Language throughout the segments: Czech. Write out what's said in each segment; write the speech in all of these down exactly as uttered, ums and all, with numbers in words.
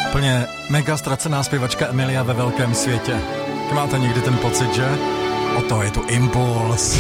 Úplně mega ztracená zpěvačka Emilia ve velkém světě. Máte někdy ten pocit, že? O to je tu Impuls.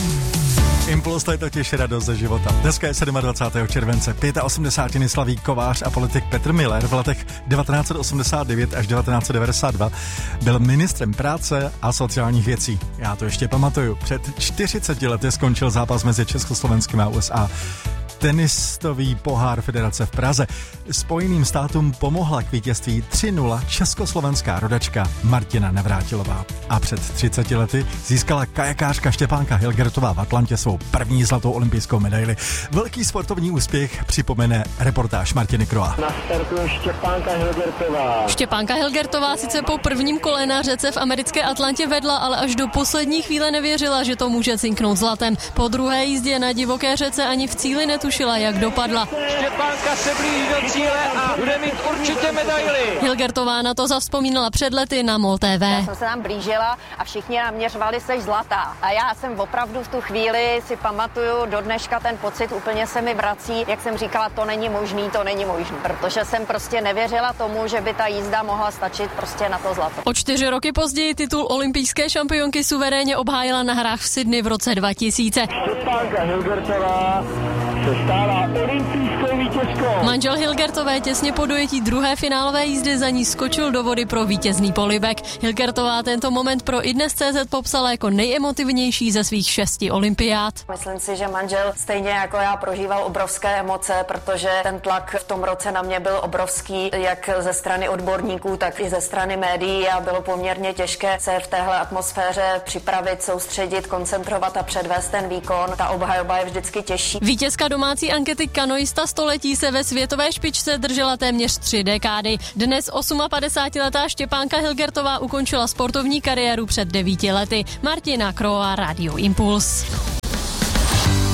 Impuls, to je totiž radost ze života. Dneska je dvacátého sedmého července. osmdesátiny slaví kovář a politik Petr Miller. V letech devatenáct osmdesát devět až devatenáct devadesát dva byl ministrem práce a sociálních věcí. Já to ještě pamatuju. Před čtyřiceti lety skončil zápas mezi Československem a U S A. Tenistový pohár Federace v Praze. Spojeným státům pomohla k vítězství tři nula československá rodačka Martina Navrátilová. A před třiceti lety získala kajakářka Štěpánka Hilgertová v Atlantě svou první zlatou olympijskou medaili. Velký sportovní úspěch připomene reportáž Martiny Kroa. Na startu Štěpánka Hilgertová. Štěpánka Hilgertová sice po prvním kole na řece v americké Atlantě vedla, ale až do poslední chvíle nevěřila, že to může cinknout zlatem. Po druhé jízdě na divoké řece ani v cíli netušila, jak dopadla. Štěpánka se blíží do cíle a bude mít určitě medaili. Hilgertová na to zavzpomínala před lety na MOL T V. Já jsem se tam blížila a všichni naměřovali, seš zlatá. A já jsem opravdu v tu chvíli si pamatuju, do dneška ten pocit úplně se mi vrací, jak jsem říkala, to není možný, to není možný. Protože jsem prostě nevěřila tomu, že by ta jízda mohla stačit prostě na to zlato. O čtyři roky později titul olympijské šampionky suverénně obhájila na hrách v Sydney v roce dva tisíce. Štěpánka Hilgertová se stává olympijskou vítězkou. Manžel Hilgertové těsně po dojetí druhé finálové jízdy za ní skočil do vody pro vítězný polibek. Hilgertová tento moment pro iDnes tečka cé zet popsala jako nejemotivnější ze svých šesti olympiád. Myslím si, že manžel stejně jako já prožíval obrovské emoce, protože ten tlak v tom roce na mě byl obrovský, jak ze strany odborníků, tak i ze strany médií, a bylo poměrně těžké se v téhle atmosféře připravit, soustředit, koncentrovat a předvést ten výkon. Ta obhajoba je vždycky těžší. Vítězka domácí ankety Kanoista století se ve světové špičce držela téměř tři dekády. Dnes osmapadesátiletá Štěpánka Hilgertová ukončila sportovní kariéru před devíti lety. Martina Kroa, Radio Impuls.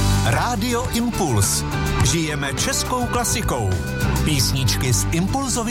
Radio Impuls. Žijeme českou klasikou. Písničky z Impulzovy